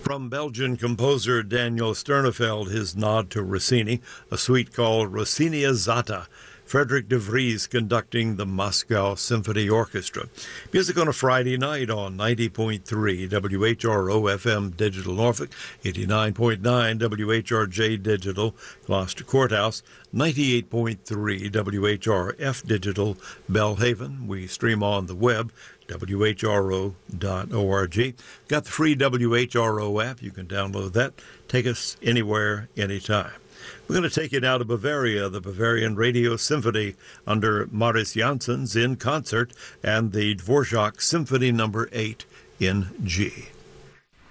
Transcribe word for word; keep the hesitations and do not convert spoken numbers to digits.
From Belgian composer Daniel Sternefeld, his nod to Rossini, a suite called Rossinizzata. Frederick de Vries conducting the Moscow Symphony Orchestra. Music on a Friday night on ninety point three W H R O F M Digital Norfolk, eighty-nine point nine W H R J Digital Gloucester Courthouse, ninety-eight point three W H R F Digital Belhaven. We stream on the web, W H R O dot org. Got the free W H R O app. You can download that. Take us anywhere, anytime. We're going to take it out of Bavaria, the Bavarian Radio Symphony under Marius Janssens in concert, and the Dvorak Symphony Number eight in G.